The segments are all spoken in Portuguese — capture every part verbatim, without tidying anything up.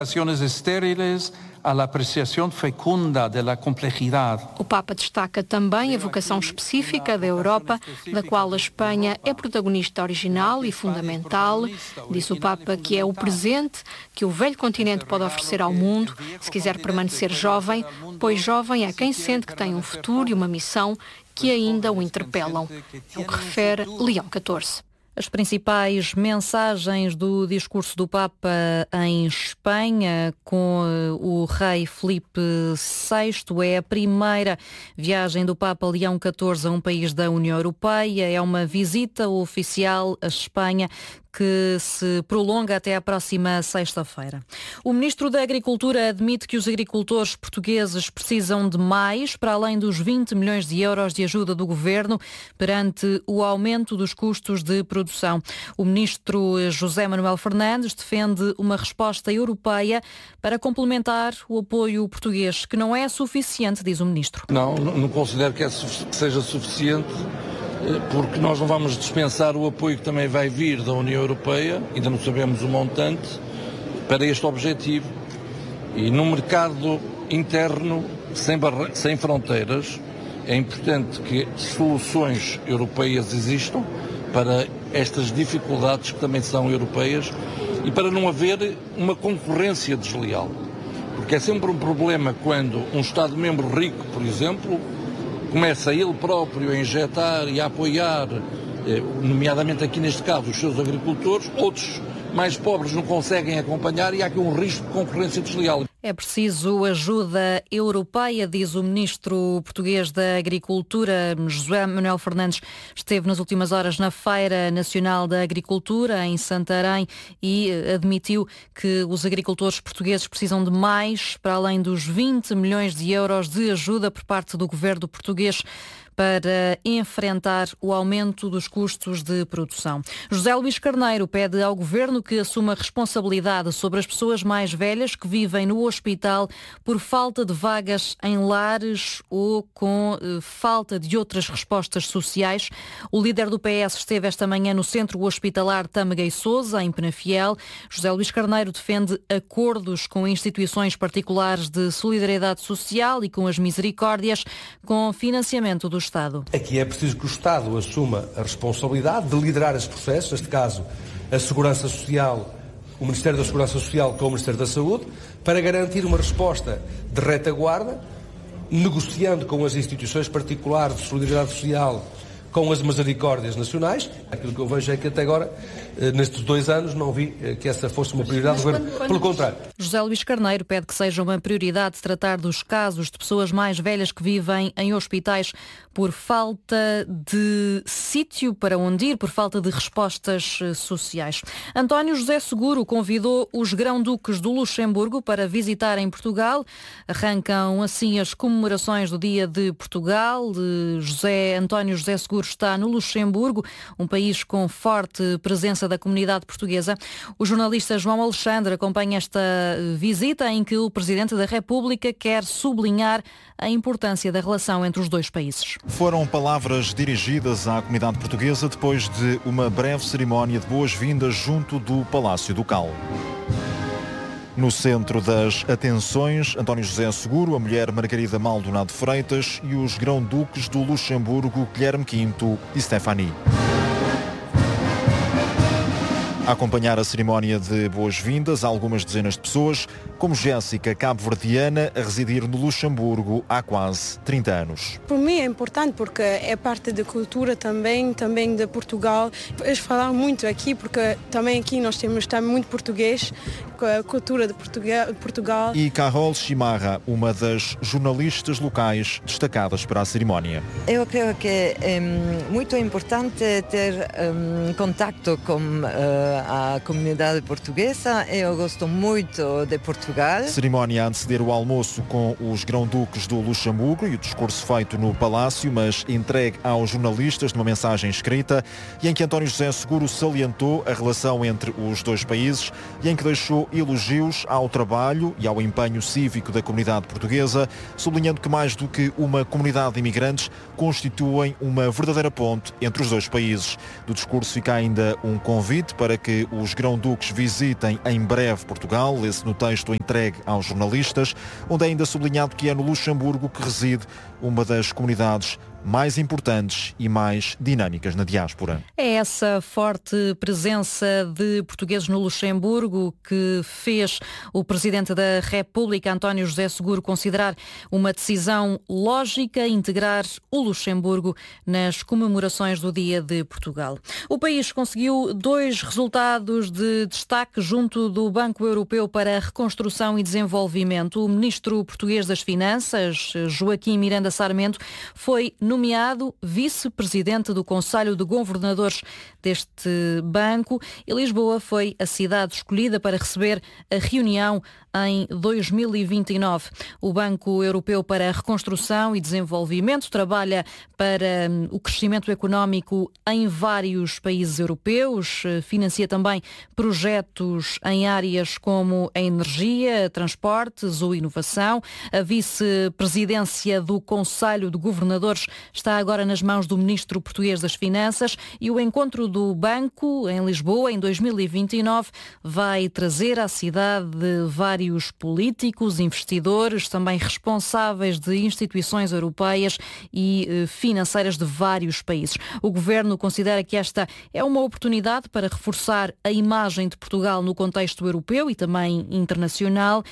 estériles à apreciação fecunda da complexidade. O Papa destaca também a vocação específica da Europa, da qual a Espanha é protagonista original e fundamental. Disse o Papa que é o presente que o velho continente pode oferecer ao mundo, se quiser permanecer jovem, pois jovem é quem sente que tem um futuro e uma missão que ainda o interpelam. É o que refere Leão catorze. As principais mensagens do discurso do Papa em Espanha com o rei Filipe sexto é a primeira viagem do Papa Leão catorze a um país da União Europeia. É uma visita oficial à Espanha que se prolonga até à próxima sexta-feira. O Ministro da Agricultura admite que os agricultores portugueses precisam de mais, para além dos vinte milhões de euros de ajuda do Governo, perante o aumento dos custos de produção. O Ministro José Manuel Fernandes defende uma resposta europeia para complementar o apoio português, que não é suficiente, diz o Ministro. Não, não considero que, é, que seja suficiente, porque nós não vamos dispensar o apoio que também vai vir da União Europeia, ainda não sabemos o montante, para este objetivo. E num mercado interno sem, barre... sem fronteiras, é importante que soluções europeias existam para estas dificuldades que também são europeias e para não haver uma concorrência desleal. Porque é sempre um problema quando um Estado-membro rico, por exemplo, começa ele próprio a injetar e a apoiar, nomeadamente aqui neste caso, os seus agricultores, outros mais pobres não conseguem acompanhar e há aqui um risco de concorrência desleal. É preciso ajuda europeia, diz o Ministro português da Agricultura. José Manuel Fernandes esteve nas últimas horas na Feira Nacional da Agricultura, em Santarém, e admitiu que os agricultores portugueses precisam de mais, para além dos vinte milhões de euros de ajuda por parte do governo português para enfrentar o aumento dos custos de produção. José Luís Carneiro pede ao Governo que assuma responsabilidade sobre as pessoas mais velhas que vivem no hospital por falta de vagas em lares ou com eh, falta de outras respostas sociais. O líder do P S esteve esta manhã no Centro Hospitalar Tâmega e Sousa, em Penafiel. José Luís Carneiro defende acordos com instituições particulares de solidariedade social e com as misericórdias, com financiamento do Estado. Aqui é preciso que o Estado assuma a responsabilidade de liderar esses processos, neste caso a Segurança Social, o Ministério da Segurança Social com o Ministério da Saúde, para garantir uma resposta de retaguarda, negociando com as instituições particulares de solidariedade social, com as misericórdias nacionais. Aquilo que eu vejo é que até agora, nestes dois anos, não vi que essa fosse uma prioridade do Governo. Pelo contrário. José Luís Carneiro pede que seja uma prioridade tratar dos casos de pessoas mais velhas que vivem em hospitais por falta de sítio para onde ir, por falta de respostas sociais. António José Seguro convidou os grão-duques do Luxemburgo para visitarem Portugal. Arrancam assim as comemorações do Dia de Portugal. José António José Seguro está no Luxemburgo, um país com forte presença da comunidade portuguesa. O jornalista João Alexandre acompanha esta visita em que o Presidente da República quer sublinhar a importância da relação entre os dois países. Foram palavras dirigidas à comunidade portuguesa depois de uma breve cerimónia de boas-vindas junto do Palácio Ducal. No centro das atenções, António José Seguro, a mulher Margarida Maldonado Freitas e os grão-duques do Luxemburgo, Guilherme quinto e Stephanie. A acompanhar a cerimónia de boas-vindas, algumas dezenas de pessoas, como Jéssica, cabo-verdiana, a residir no Luxemburgo há quase trinta anos. Para mim é importante porque é parte da cultura também, também de Portugal. Eles falam muito aqui porque também aqui nós temos também muito português, a cultura de Portugal. E Carol Chimarra, uma das jornalistas locais destacadas para a cerimónia. Eu creio que é muito importante ter um, contacto com uh, a comunidade portuguesa. Eu gosto muito de Portugal. Cerimónia a anteceder o almoço com os grão-duques do Luxemburgo e o discurso feito no Palácio, mas entregue aos jornalistas numa mensagem escrita e em que António José Seguro salientou a relação entre os dois países e em que deixou elogios ao trabalho e ao empenho cívico da comunidade portuguesa, sublinhando que mais do que uma comunidade de imigrantes, constituem uma verdadeira ponte entre os dois países. Do discurso fica ainda um convite para que os grão-duques visitem em breve Portugal, esse no texto entregue aos jornalistas, onde é ainda sublinhado que é no Luxemburgo que reside uma das comunidades mais importantes e mais dinâmicas na diáspora. É essa forte presença de portugueses no Luxemburgo que fez o Presidente da República, António José Seguro, considerar uma decisão lógica integrar o Luxemburgo nas comemorações do Dia de Portugal. O país conseguiu dois resultados de destaque junto do Banco Europeu para a Reconstrução e Desenvolvimento. O Ministro português das Finanças, Joaquim Miranda Sarmento, foi nomeado vice-presidente do Conselho de Governadores deste banco e Lisboa foi a cidade escolhida para receber a reunião em dois mil e vinte e nove. O Banco Europeu para a Reconstrução e Desenvolvimento trabalha para o crescimento económico em vários países europeus, financia também projetos em áreas como a energia, transportes ou inovação. A vice-presidência do Conselho de Governadores está agora nas mãos do Ministro português das Finanças e o encontro do banco em Lisboa em dois mil e vinte e nove vai trazer à cidade vários políticos, investidores, também responsáveis de instituições europeias e financeiras de vários países. O Governo considera que esta é uma oportunidade para reforçar a imagem de Portugal no contexto europeu e também internacional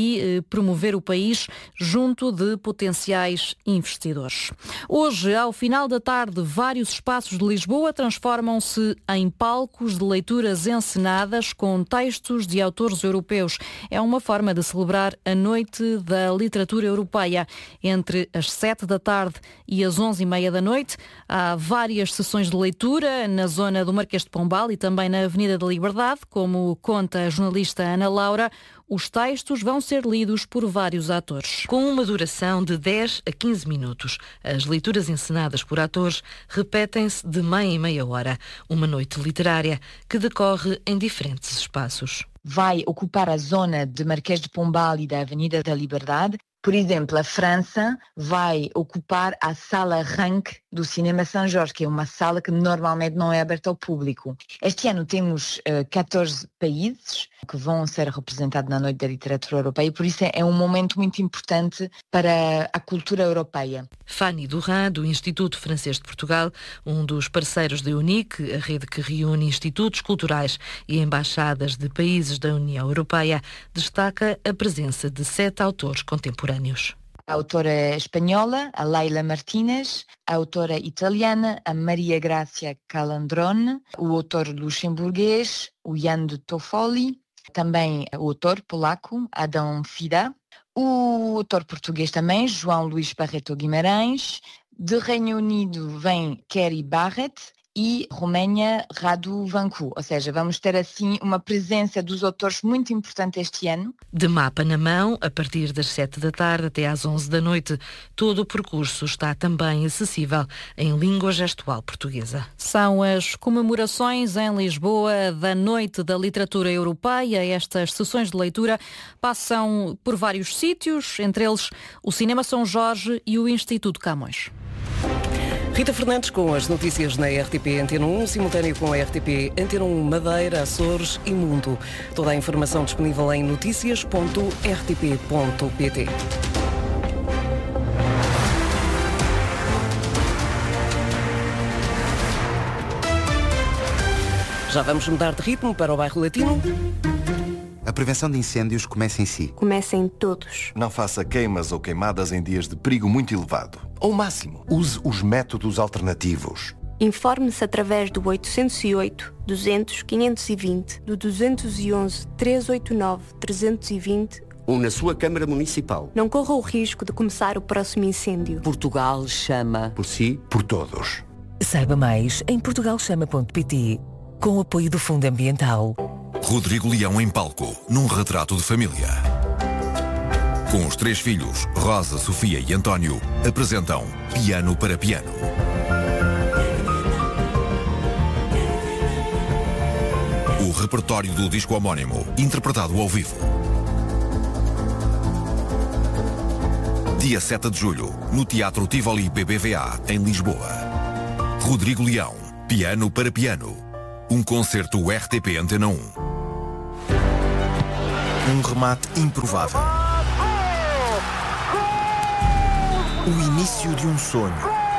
e promover o país junto de potenciais investidores. Hoje, ao final da tarde, vários espaços de Lisboa transformam-se em palcos de leituras encenadas com textos de autores europeus. É uma forma de celebrar a Noite da Literatura Europeia. Entre as sete da tarde e as onze e meia da noite, há várias sessões de leitura na zona do Marquês de Pombal e também na Avenida da Liberdade, como conta a jornalista Ana Laura. Os textos vão ser lidos por vários atores. Com uma duração de dez a quinze minutos, as leituras encenadas por atores repetem-se de meia em meia hora. Uma noite literária que decorre em diferentes espaços. Vai ocupar a zona de Marquês de Pombal e da Avenida da Liberdade. Por exemplo, a França vai ocupar a Sala Rank do Cinema São Jorge, que é uma sala que normalmente não é aberta ao público. Este ano temos uh, catorze países que vão ser representados na Noite da Literatura Europeia, por isso é, é um momento muito importante para a cultura europeia. Fanny Durand, do Instituto Francês de Portugal, um dos parceiros da UNIC, a rede que reúne institutos culturais e embaixadas de países da União Europeia, destaca a presença de sete autores contemporâneos. A autora espanhola, a Leila Martínez, a autora italiana, a Maria Grazia Calandrone, o autor luxemburguês, o Jan de Toffoli, também o autor polaco, Adam Fida, o autor português também, João Luís Barreto Guimarães, de Reino Unido vem Kerry Barrett, e Roménia, Radu Vancu. Ou seja, vamos ter assim uma presença dos autores muito importante este ano. De mapa na mão, a partir das sete da tarde até às onze da noite, todo o percurso está também acessível em língua gestual portuguesa. São as comemorações em Lisboa da Noite da Literatura Europeia. Estas sessões de leitura passam por vários sítios, entre eles o Cinema São Jorge e o Instituto Camões. Rita Fernandes com as notícias na R T P Antena um, simultâneo com a R T P Antena um Madeira, Açores e Mundo. Toda a informação disponível em notícias ponto r t p ponto p t. Já vamos mudar de ritmo para o bairro Latino. A prevenção de incêndios começa em si. Começa em todos. Não faça queimas ou queimadas em dias de perigo muito elevado. Ao máximo, use os métodos alternativos. Informe-se através do oitocentos e oito, duzentos, quinhentos e vinte, do duzentos e onze, trezentos e oitenta e nove, trezentos e vinte ou na sua Câmara Municipal. Não corra o risco de começar o próximo incêndio. Portugal chama. Por si, por todos. Saiba mais em portugal chama ponto p t, com o apoio do Fundo Ambiental. Rodrigo Leão em palco, num retrato de família. Com os três filhos, Rosa, Sofia e António, apresentam Piano para Piano. O repertório do disco homónimo, interpretado ao vivo. Dia sete de julho, no Teatro Tivoli B B V A, em Lisboa. Rodrigo Leão, Piano para Piano. Um concerto R T P Antena um. Um remate improvável. O início de um sonho.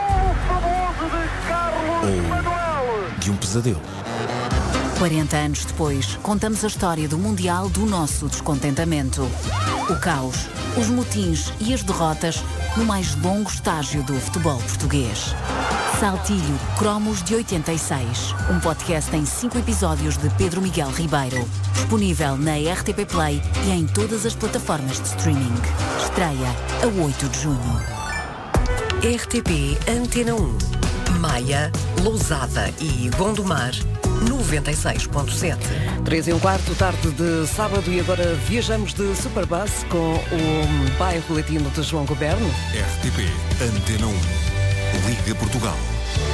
Ou de um pesadelo. quarenta anos depois, contamos a história do Mundial do nosso descontentamento. O caos, os motins e as derrotas no mais longo estágio do futebol português. Saltilho Cromos de oitenta e seis. Um podcast em cinco episódios de Pedro Miguel Ribeiro. Disponível na R T P Play e em todas as plataformas de streaming. Estreia a oito de junho. R T P Antena um. Maia, Lousada e Gondomar. noventa e seis ponto sete. três e um quarto, tarde de sábado, e agora viajamos de Superbus com o bairro latino de João Goberno. R T P Antena um. Liga Portugal.